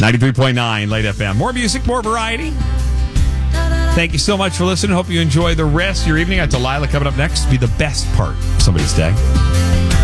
93.9 Late FM. More music, more variety. Thank you so much for listening. Hope you enjoy the rest of your evening. I got Delilah coming up next. Be the best part of somebody's day.